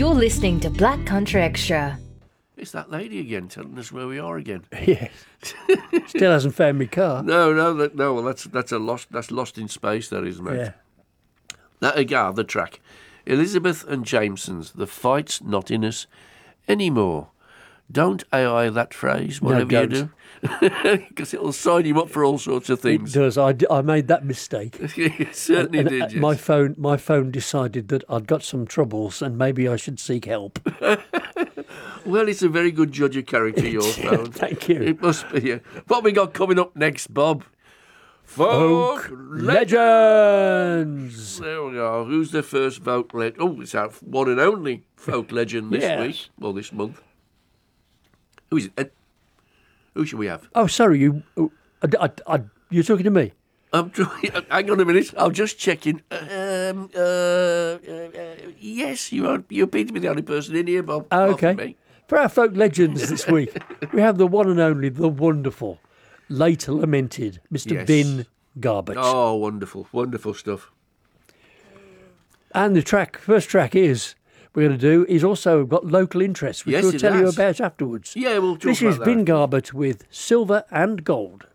You're listening to Black Country Extra. It's that lady again telling us where we are again. Yes. Still hasn't found my car. No. Well, that's lost in space. That is, mate. Yeah. That again, the track. Elizabeth and Jameson's "The Fight's Not in Us Anymore." Don't AI that phrase, whatever you do, because it'll sign you up for all sorts of things. It does. I made that mistake. It certainly did. Yes. My phone decided that I'd got some troubles and maybe I should seek help. Well, it's a very good judge of character, your phone. Thank you. It must be. Yeah. What we got coming up next, Bob? Folk Legends. There we go. Who's the first folk legend? Oh, it's our one and only folk legend this Yes. week. Well, this month. Who is it? Who should we have? Oh, sorry, you're talking to me? I'm trying. Hang on a minute. I'm just checking. Yes, you appear to be the only person in here, Bob. Oh, Apart from okay. me. For our folk legends this week, we have the one and only, the wonderful, late lamented Mr. Yes. Vin Garbett. Oh, wonderful, wonderful stuff. And the first track we're going to do is also got local interest, which Yes, we'll it tell you has. about afterwards. Yeah, we'll talk This about is that. Vin Garbett with Silver and Gold.